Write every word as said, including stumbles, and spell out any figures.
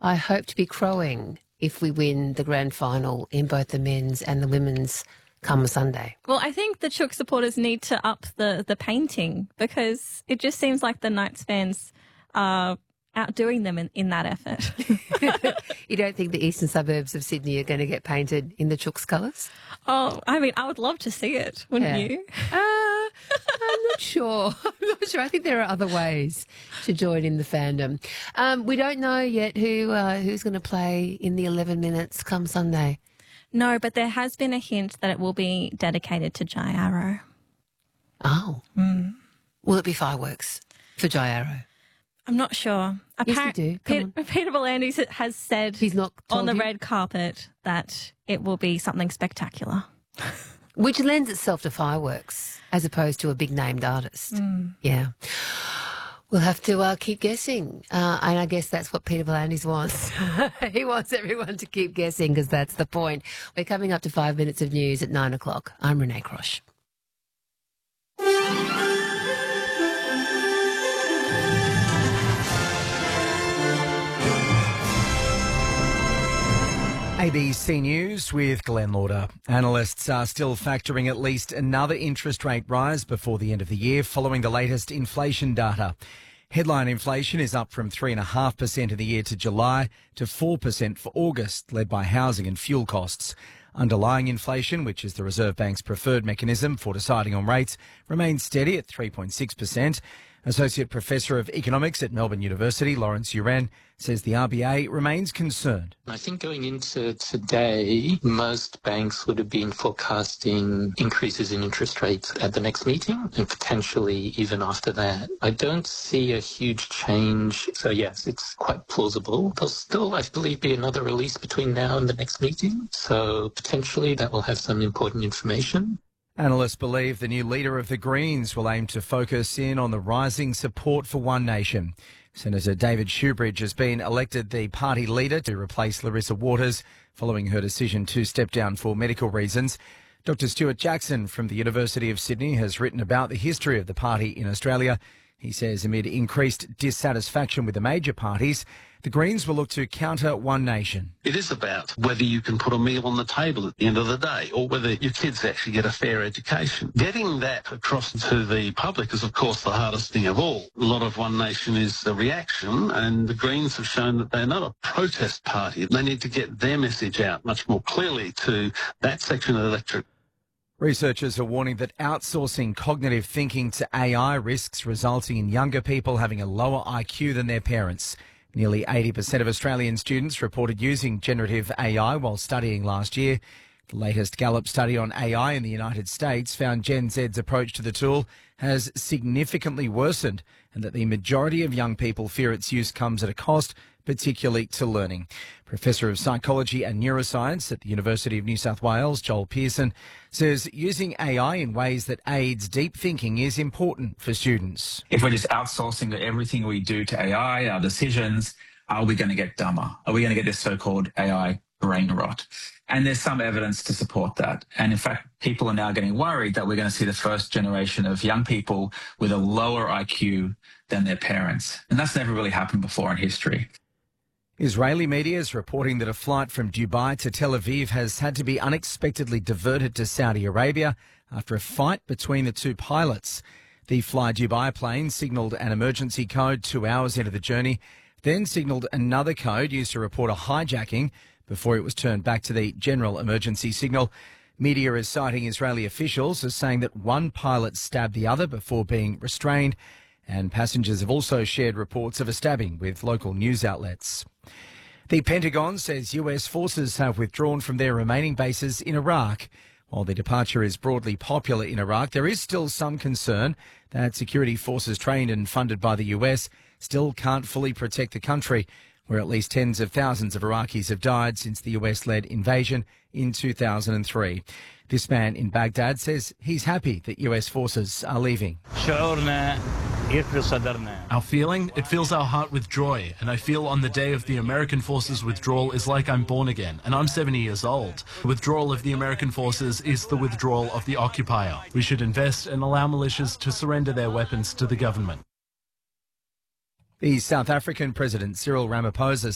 I hope to be crowing if we win the grand final in both the men's and the women's come Sunday. Well, I think the Chook supporters need to up the, the painting because it just seems like the Knights fans are outdoing them in, in that effort. You don't think the eastern suburbs of Sydney are going to get painted in the Chooks colours? Oh, I mean, I would love to see it, wouldn't Yeah. you? Uh, I'm not sure. I'm not sure. I think there are other ways to join in the fandom. Um, we don't know yet who uh, who's going to play in the eleven minutes come Sunday. No, but there has been a hint that it will be dedicated to Jai Arrow. Oh. Mm. Will it be fireworks for Jai Arrow? I'm not sure. Yes, you do. Come Pe- Peter V'landys has said He's not on told the you? red carpet that it will be something spectacular. Which lends itself to fireworks as opposed to a big named artist. Mm. Yeah. We'll have to uh, keep guessing. Uh, and I guess that's what Peter V'landys wants. He wants everyone to keep guessing because that's the point. We're coming up to five minutes of news at nine o'clock. I'm Renee Crosh. A B C News with Glenn Lauder. Analysts are still factoring at least another interest rate rise before the end of the year following the latest inflation data. Headline inflation is up from three point five percent in the year to July to four percent for August, led by housing and fuel costs. Underlying inflation, which is the Reserve Bank's preferred mechanism for deciding on rates, remains steady at three point six percent. Associate Professor of Economics at Melbourne University, Lawrence Uren, says the R B A remains concerned. I think going into today, most banks would have been forecasting increases in interest rates at the next meeting and potentially even after that. I don't see a huge change. So yes, it's quite plausible. There'll still, I believe, be another release between now and the next meeting. So potentially that will have some important information. Analysts believe the new leader of the Greens will aim to focus in on the rising support for One Nation. Senator David Shoebridge has been elected the party leader to replace Larissa Waters following her decision to step down for medical reasons. Doctor Stuart Jackson from the University of Sydney has written about the history of the party in Australia. He says amid increased dissatisfaction with the major parties, the Greens will look to counter One Nation. It is about whether you can put a meal on the table at the end of the day or whether your kids actually get a fair education. Getting that across to the public is, of course, the hardest thing of all. A lot of One Nation is the reaction, and the Greens have shown that they're not a protest party. They need to get their message out much more clearly to that section of the electorate. Researchers are warning that outsourcing cognitive thinking to A I risks resulting in younger people having a lower I Q than their parents. Nearly eighty percent of Australian students reported using generative A I while studying last year. The latest Gallup study on A I in the United States found Gen Z's approach to the tool has significantly worsened and that the majority of young people fear its use comes at a cost, particularly to learning. Professor of Psychology and Neuroscience at the University of New South Wales, Joel Pearson, says using A I in ways that aids deep thinking is important for students. If we're just outsourcing everything we do to A I, our decisions, are we going to get dumber? Are we going to get this so-called A I brain rot? And there's some evidence to support that. And in fact, people are now getting worried that we're going to see the first generation of young people with a lower I Q than their parents. And that's never really happened before in history. Israeli media is reporting that a flight from Dubai to Tel Aviv has had to be unexpectedly diverted to Saudi Arabia after a fight between the two pilots. The Fly Dubai plane signalled an emergency code two hours into the journey, then signalled another code used to report a hijacking before it was turned back to the general emergency signal. Media is citing Israeli officials as saying that one pilot stabbed the other before being restrained, and passengers have also shared reports of a stabbing with local news outlets. The Pentagon says U S forces have withdrawn from their remaining bases in Iraq. While the departure is broadly popular in Iraq, there is still some concern that security forces trained and funded by the U S still can't fully protect the country, where at least tens of thousands of Iraqis have died since the U S-led invasion in two thousand three. This man in Baghdad says he's happy that U S forces are leaving. Our feeling? It fills our heart with joy, and I feel on the day of the American forces withdrawal is like I'm born again, and I'm seventy years old. The withdrawal of the American forces is the withdrawal of the occupier. We should invest and allow militias to surrender their weapons to the government. The South African President Cyril Ramaphosa